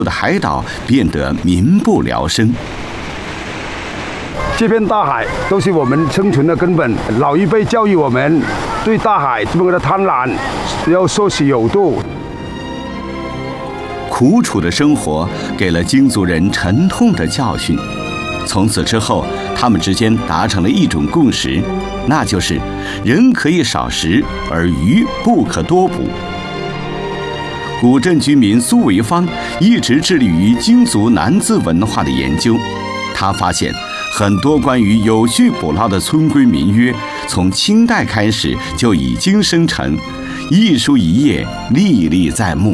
的海岛变得民不聊生。 这片大海都是我们生存的根本。老一辈教育我们，对大海这么的贪婪，要说是有度。 苦楚的生活给了京族人沉痛的教训。从此之后，他们之间达成了一种共识，那就是人可以少食，而鱼不可多捕。古镇居民苏维芳一直致力于京族南字文化的研究。他发现很多关于有序捕捞的村规民约，从清代开始就已经生成，一书一页，历历在目。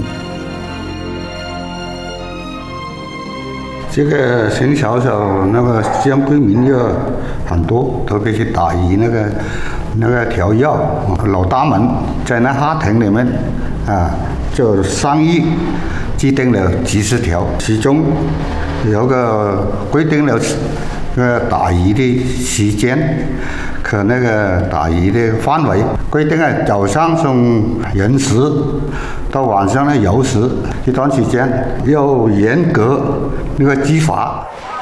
这个从小那个江规民约很多，特别是打鱼那个条约，老大们在那哈亭里面就商议制定了几十条，其中有个规定了打鱼的时间和那个打鱼的范围，规定早上从寅时到晚上的酉时这段时间要严格那个执法。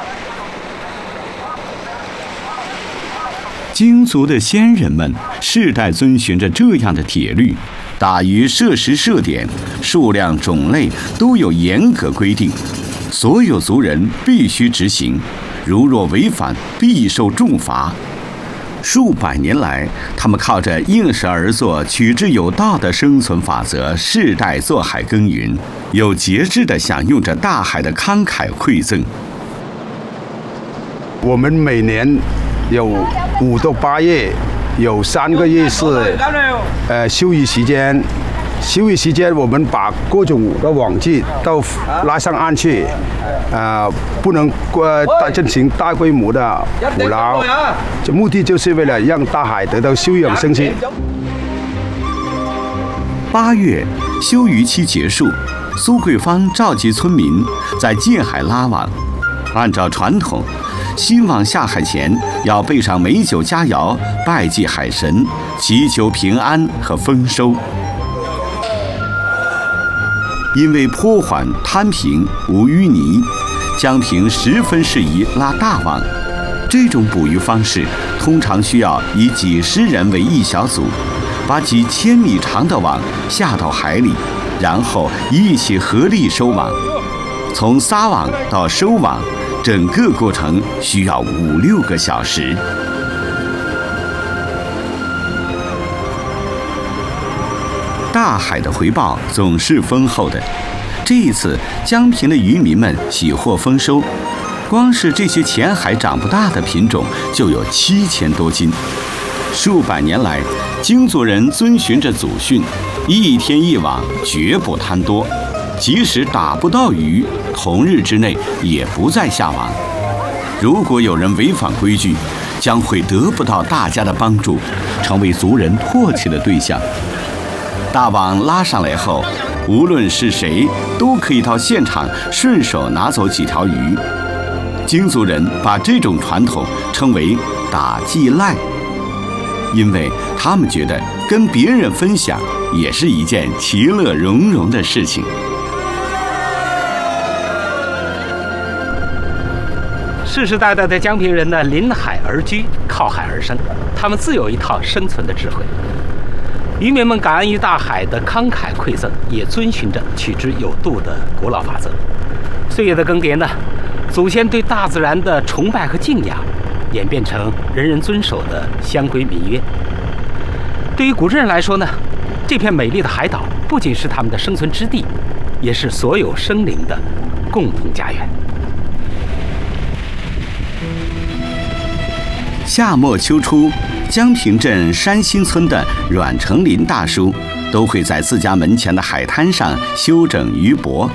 京族的先人们世代遵循着这样的铁律，打鱼设时设点，数量种类都有严格规定，所有族人必须执行，如若违反必受重罚。数百年来，他们靠着应时而作、取之有道的生存法则，世代做海耕耘，有节制地享用着大海的慷慨馈赠。 我们每年有5到8月，有3个月是休渔时间。休渔时间，我们把各种的网具都拉上岸去，不能进行大规模的捕捞，这目的就是为了让大海得到休养生息。 8月，休渔期结束，苏桂芳召集村民在近海拉网。按照传统，新网下海前要备上美酒佳肴，拜祭海神，祈求平安和丰收。因为坡缓滩平无淤泥，江平十分适宜拉大网。这种捕鱼方式通常需要以几十人为一小组，把几千米长的网下到海里，然后一起合力收网。从撒网到收网，整个过程需要5、6个小时。大海的回报总是丰厚的。这一次，江平的渔民们喜获丰收，光是这些浅海长不大的品种就有7000多斤。数百年来，京族人遵循着祖训，一天一网，绝不贪多。即使打不到鱼，同日之内也不再下网。如果有人违反规矩，将会得不到大家的帮助，成为族人唾弃的对象。大网拉上来后，无论是谁都可以到现场顺手拿走几条鱼。京族人把这种传统称为打祭赖，因为他们觉得跟别人分享也是一件其乐融融的事情。 世世代代的江平人呢，临海而居，靠海而生，他们自有一套生存的智慧。渔民们感恩于大海的慷慨馈赠，也遵循着取之有度的古老法则。岁月的更迭呢，祖先对大自然的崇拜和敬仰，演变成人人遵守的乡规民约。对于古镇人来说呢，这片美丽的海岛不仅是他们的生存之地，也是所有生灵的共同家园。 夏末秋初，江平镇山新村的阮成林大叔都会在自家门前的海滩上修整渔泊。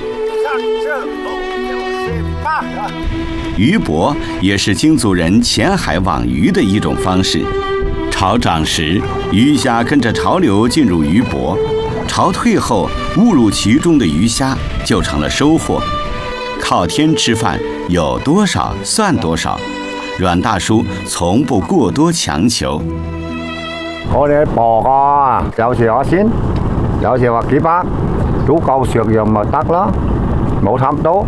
渔泊也是京族人潜海网鱼的一种方式。潮涨时，鱼虾跟着潮流进入渔泊，潮退后，误入其中的鱼虾就成了收获。靠天吃饭，有多少算多少。阮大叔從不過多強求。 我哋捕個有時我先，有時話幾百，足夠食用咪得咯，冇貪多。